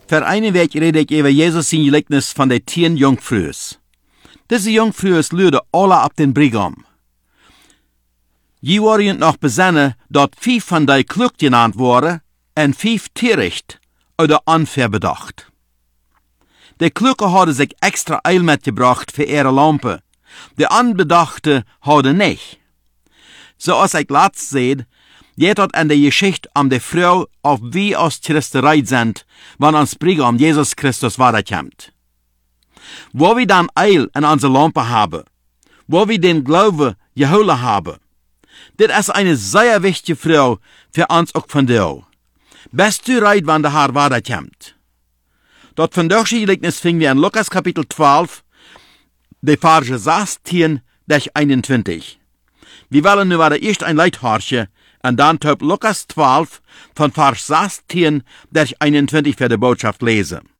Für eine Weg rede ich über Jesus in Gleichnis von den 10 Jungfrüs. Diese Jungfrüs luden alle ab den Brigam. Je waren noch besennen, dat 5 von die klug genannt worden en 5 töricht oder unverbedacht. Die Kluge hadden sich extra Eil mitgebracht für ihre Lampe. Die Unbedachte hadden nicht. So als ich letzt seht, geht het an der Geschichte um die Frau, auf wie aus Christerei sind, wann ans Brigam Jesus Christus weiterkommt. Wo wir dann Eil in unsere Lampe haben, wo wir den Glaube geholt haben, das ist eine sehr wichtige Frau für uns auch von dir. Bist du reit, wann der Herr weiterkommt? Dort von der Gleichnis fingen wir in Lukas Kapitel 12, die Verse 16 bis 21. Wir wollen nu wieder erst ein Lied horchen und dann Lukas 12 von Vers 16 bis 21 für die Botschaft lesen.